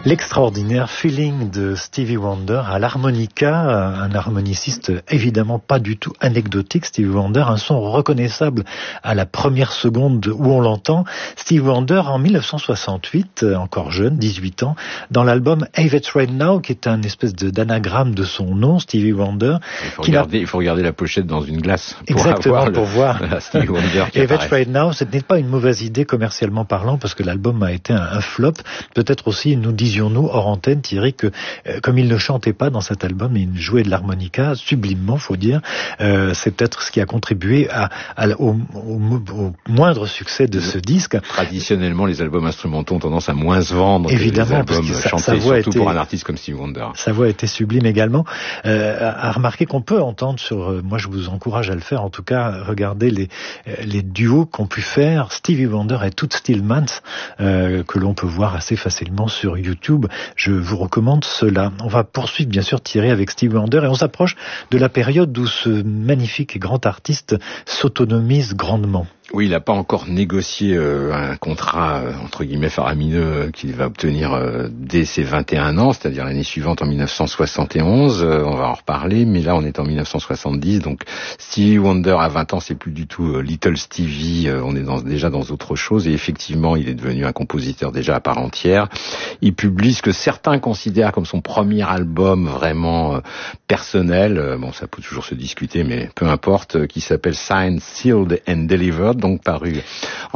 L'extraordinaire feeling de Stevie Wonder à l'harmonica, un harmoniciste évidemment pas du tout anecdotique, Stevie Wonder, un son reconnaissable à la première seconde où on l'entend. Stevie Wonder en 1968, encore jeune, 18 ans, dans l'album Have It Right Now, qui est un espèce d'anagramme de son nom, Stevie Wonder. Il faut regarder la pochette dans une glace pour voir Stevie Wonder qui Have It Right Now. Ce n'est pas une mauvaise idée commercialement parlant, parce que l'album a été un flop. Peut-être aussi, disions-nous hors antenne, Thierry, que comme il ne chantait pas dans cet album, il jouait de l'harmonica sublimement, faut dire. C'est peut-être ce qui a contribué au moindre succès de ce disque. Traditionnellement, les albums instrumentaux ont tendance à moins se vendre évidemment, que les albums chantés, surtout pour un artiste comme Stevie Wonder. Sa voix était sublime également. À remarquer qu'on peut entendre moi je vous encourage à le faire, en tout cas, regardez les duos qu'ont pu faire Stevie Wonder et Toots Thielemans, que l'on peut voir assez facilement sur YouTube. Je vous recommande cela. On va poursuivre bien sûr Thierry avec Stevie Wonder et on s'approche de la période où ce magnifique et grand artiste s'autonomise grandement. Oui, il n'a pas encore négocié un contrat, entre guillemets, faramineux qu'il va obtenir dès ses 21 ans, c'est-à-dire l'année suivante en 1971. On va en reparler, mais là on est en 1970, donc Stevie Wonder à 20 ans, c'est plus du tout Little Stevie, on est déjà dans autre chose, et effectivement il est devenu un compositeur déjà à part entière. Il publie ce que certains considèrent comme son premier album vraiment personnel, bon ça peut toujours se discuter, mais peu importe, qui s'appelle Signed, Sealed and Delivered, donc paru